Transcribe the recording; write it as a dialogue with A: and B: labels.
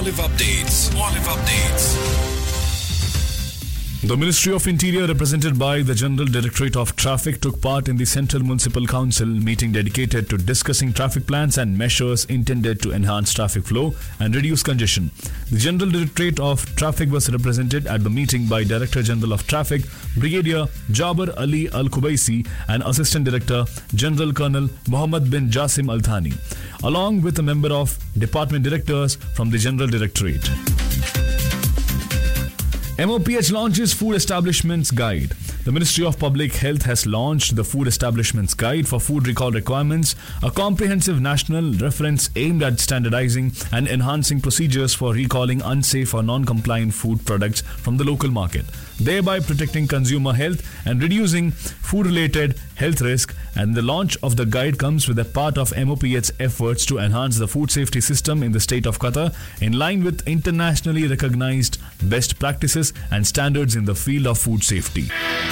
A: Olive Updates. Olive Updates. The Ministry of Interior, represented by the General Directorate of Traffic, took part in the Central Municipal Council meeting dedicated to discussing traffic plans and measures intended to enhance traffic flow and reduce congestion. The General Directorate of Traffic was represented at the meeting by Director General of Traffic, Brigadier Jaber Ali Al Khubaisi, and Assistant Director General Colonel Mohammad bin Jasim Al Thani, along with a member of Department Directors from the General Directorate. MOPH launches Food Establishments Guide. The Ministry of Public Health has launched the Food Establishments Guide for Food Recall Requirements, a comprehensive national reference aimed at standardizing and enhancing procedures for recalling unsafe or non-compliant food products from the local market, thereby protecting consumer health and reducing food-related health risk. And the launch of the guide comes with a part of MOPH's efforts to enhance the food safety system in the state of Qatar in line with internationally recognized best practices and standards in the field of food safety.